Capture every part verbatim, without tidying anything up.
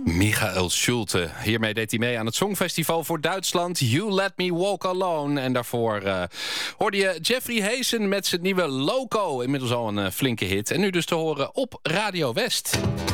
Michael Schulte. Hiermee deed hij mee aan het Songfestival voor Duitsland. You Let Me Walk Alone. En daarvoor uh, hoorde je Jeffrey Hazen met zijn nieuwe Loco. Inmiddels al een uh, flinke hit. En nu dus te horen op Radio West.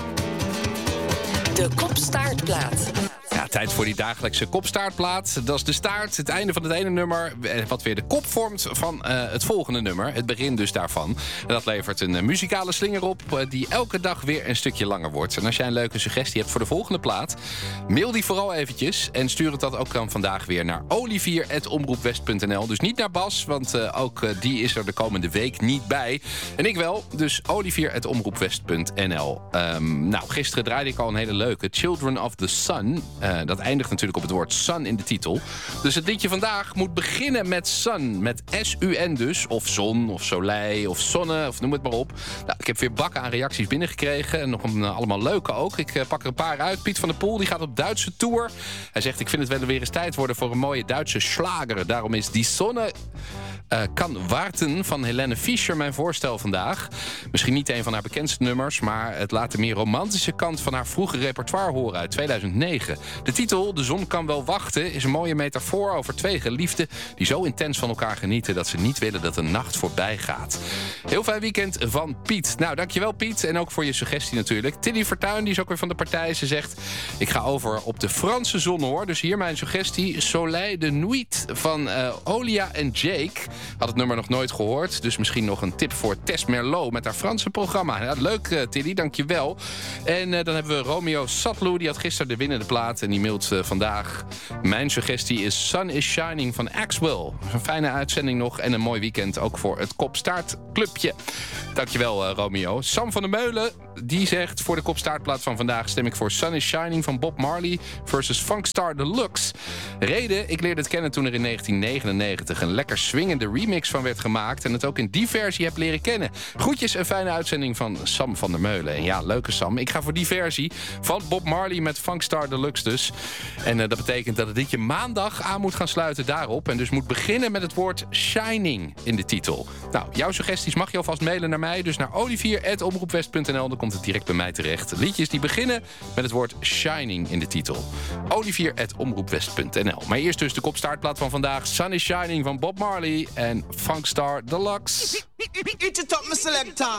De Kopstaartplaat. Ja, tijd voor die dagelijkse kopstaartplaat. Dat is de staart, het einde van het ene nummer, wat weer de kop vormt van uh, het volgende nummer. Het begin dus daarvan. En dat levert een uh, muzikale slinger op uh, die elke dag weer een stukje langer wordt. En als jij een leuke suggestie hebt voor de volgende plaat, mail die vooral eventjes. En stuur het dat ook dan vandaag weer naar olivier at omroepwest punt n l. Dus niet naar Bas, want uh, ook uh, die is er de komende week niet bij. En ik wel, dus olivier at omroepwest punt n l. Um, nou, gisteren draaide ik al een hele leuke, Children of the Sun. Uh, dat eindigt natuurlijk op het woord sun in de titel. Dus het liedje vandaag moet beginnen met sun. Met S U N dus. Of zon, of soleil, of zonne, of noem het maar op. Nou, ik heb weer bakken aan reacties binnengekregen. En nog een, uh, allemaal leuke ook. Ik uh, pak er een paar uit. Piet van der Poel die gaat op Duitse tour. Hij zegt, ik vind het wel weer eens tijd worden voor een mooie Duitse slager. Daarom is Die Sonne uh, kan warten van Helene Fischer mijn voorstel vandaag. Misschien niet een van haar bekendste nummers, maar het laat de meer romantische kant van haar vroege repertoire horen uit tweeduizend negen. De titel, De Zon kan wel wachten, is een mooie metafoor over twee geliefden die zo intens van elkaar genieten dat ze niet willen dat de nacht voorbij gaat. Heel fijn weekend van Piet. Nou, dankjewel Piet. En ook voor je suggestie natuurlijk. Tilly Fortuyn, die is ook weer van de partij. Ze zegt, ik ga over op de Franse zon hoor. Dus hier mijn suggestie. Soleil de Nuit van uh, Olia en Jake. Had het nummer nog nooit gehoord. Dus misschien nog een tip voor Tess Merlot met haar Franse programma. Ja, leuk uh, Tilly, dankjewel. En uh, dan hebben we Romeo Satlu. Die had gisteren de winnende plaat. En die mailt uh, vandaag. Mijn suggestie is Sun is Shining van Axwell. Een fijne uitzending nog. En een mooi weekend ook voor het Kopstaartclubje. Dankjewel uh, Romeo. Sam van der Meulen, die zegt, voor de Kopstaartplaat van vandaag stem ik voor Sun is Shining van Bob Marley versus Funkstar Deluxe. Reden, ik leerde het kennen toen er in negentien negenennegentig een lekker swingende remix van werd gemaakt en het ook in die versie heb leren kennen. Groetjes en fijne uitzending van Sam van der Meulen. En ja, leuke Sam. Ik ga voor die versie van Bob Marley met Funkstar Deluxe dus. En uh, dat betekent dat het liedje maandag aan moet gaan sluiten daarop. En dus moet beginnen met het woord Shining in de titel. Nou, jouw suggesties mag je alvast mailen naar mij. Dus naar olivier at omroepwest punt n l. Dan komt het direct bij mij terecht. Liedjes die beginnen met het woord Shining in de titel. olivier at omroepwest punt n l. Maar eerst dus de kopstaartplaat van vandaag. Sun is Shining van Bob Marley en Funkstar Deluxe.